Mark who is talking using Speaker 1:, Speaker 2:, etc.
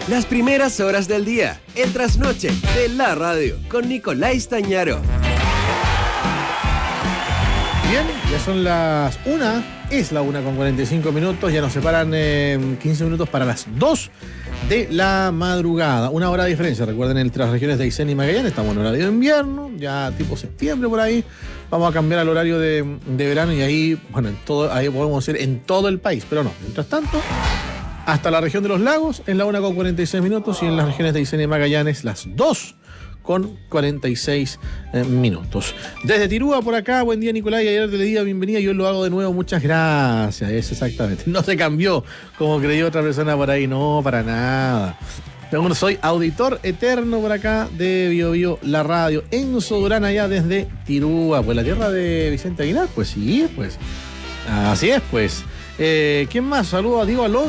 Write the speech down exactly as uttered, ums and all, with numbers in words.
Speaker 1: Las primeras horas del día, el trasnoche de la radio, con Nicolás Tañaro.
Speaker 2: Bien, ya son las una, es la una con cuarenta y cinco minutos, ya nos separan eh, quince minutos para las dos de la madrugada. Una hora de diferencia, recuerden, entre las regiones de Aysén y Magallanes, estamos en horario de invierno, ya tipo septiembre por ahí, vamos a cambiar al horario de, de verano y ahí, bueno, en todo, ahí podemos decir en todo el país, pero no, mientras tanto, hasta la región de los lagos, en la una con cuarenta y seis minutos y en las regiones de Aysén y Magallanes, las dos con cuarenta y seis eh, minutos. Desde Tirúa por acá, buen día Nicolás, y ayer le di la bienvenida, yo lo hago de nuevo, muchas gracias, es exactamente, no se cambió como creyó otra persona por ahí, no, para nada. Yo soy auditor eterno por acá de Bio Bio, la radio, Enzo Durán allá desde Tirúa, pues la tierra de Vicente Aguilar, pues sí, pues, así es, pues. Eh, ¿Quién más? Saludos a Diego Alonso.